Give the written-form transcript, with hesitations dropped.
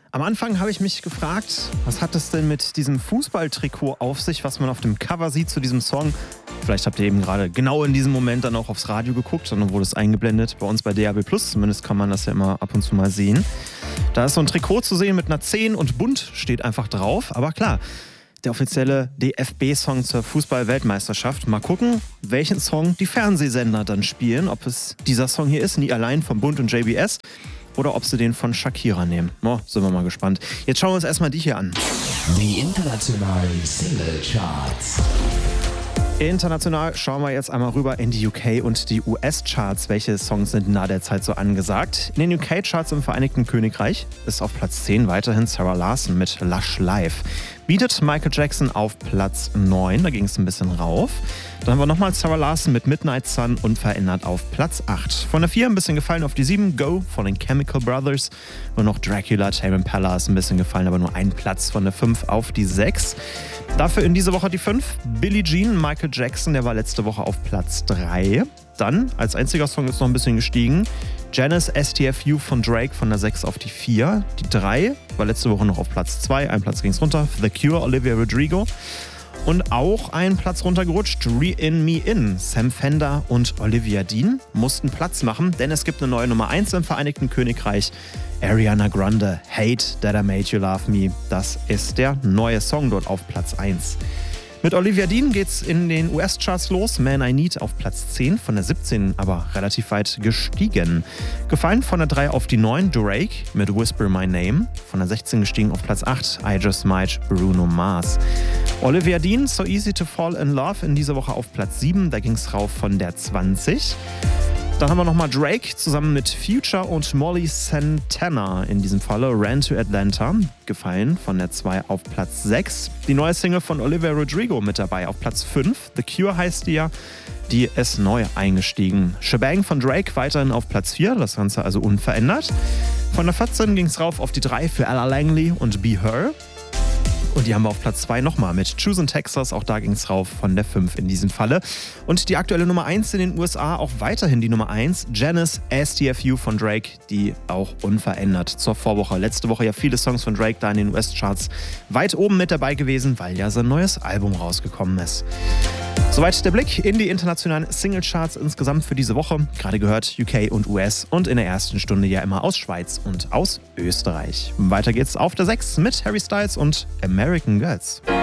Am Anfang habe ich mich gefragt, was hat es denn mit diesem Fußballtrikot auf sich, was man auf dem Cover sieht zu diesem Song? Vielleicht habt ihr eben gerade genau in diesem Moment dann auch aufs Radio geguckt und dann wurde es eingeblendet. Bei uns bei DAB+, zumindest kann man das ja immer ab und zu mal sehen. Da ist so ein Trikot zu sehen mit einer 10 und bunt steht einfach drauf. Aber klar, der offizielle DFB-Song zur Fußball-Weltmeisterschaft. Mal gucken, welchen Song die Fernsehsender dann spielen. Ob es dieser Song hier ist, Nie allein von Bund und JBS. Oder ob sie den von Shakira nehmen. Sind wir mal gespannt. Jetzt schauen wir uns erstmal die hier an. Die internationalen Single-Charts. International schauen wir jetzt einmal rüber in die UK und die US-Charts. Welche Songs sind nah derzeit so angesagt? In den UK-Charts im Vereinigten Königreich ist auf Platz 10 weiterhin Sarah Larsson mit Lush Life. Bietet Michael Jackson auf Platz 9, da ging es ein bisschen rauf. Dann haben wir nochmal Sarah Larsson mit Midnight Sun unverändert auf Platz 8. Von der 4 ein bisschen gefallen auf die 7, Go von den Chemical Brothers. Nur noch Dracula, Tame Impala ist ein bisschen gefallen, aber nur ein Platz von der 5 auf die 6. Dafür in dieser Woche die 5, Billie Jean, Michael Jackson, der war letzte Woche auf Platz 3. Dann, als einziger Song ist noch ein bisschen gestiegen, Janice STFU von Drake von der 6 auf die 4. Die 3 war letzte Woche noch auf Platz 2, ein Platz ging es runter, The Cure, Olivia Rodrigo. Und auch einen Platz runtergerutscht, Re-In Me In. Sam Fender und Olivia Dean mussten Platz machen, denn es gibt eine neue Nummer 1 im Vereinigten Königreich. Ariana Grande, Hate That I Made You Love Me. Das ist der neue Song dort auf Platz 1. Mit Olivia Dean geht's in den US-Charts los. Man I Need auf Platz 10, von der 17 aber relativ weit gestiegen. Gefallen von der 3 auf die 9, Drake mit Whisper My Name. Von der 16 gestiegen auf Platz 8, I Just Might, Bruno Mars. Olivia Dean, So Easy to Fall in Love, in dieser Woche auf Platz 7. Da ging's rauf von der 20. Dann haben wir nochmal Drake zusammen mit Future und Molly Santana, in diesem Falle Ran to Atlanta, gefallen von der 2 auf Platz 6. Die neue Single von Olivia Rodrigo mit dabei auf Platz 5, The Cure heißt die ja, die ist neu eingestiegen. Shebang von Drake weiterhin auf Platz 4, das Ganze also unverändert. Von der 14 ging es rauf auf die 3 für Ella Langley und Be Her. Und die haben wir auf Platz 2 nochmal mit Choose in Texas. Auch da ging es rauf von der 5 in diesem Falle. Und die aktuelle Nummer 1 in den USA auch weiterhin die Nummer 1. Janice STFU von Drake, die auch unverändert zur Vorwoche. Letzte Woche ja viele Songs von Drake da in den US-Charts weit oben mit dabei gewesen, weil ja sein neues Album rausgekommen ist. Soweit der Blick in die internationalen Singlecharts insgesamt für diese Woche. Gerade gehört UK und US und in der ersten Stunde ja immer aus Schweiz und aus Österreich. Weiter geht's auf der 6 mit Harry Styles und American Girls.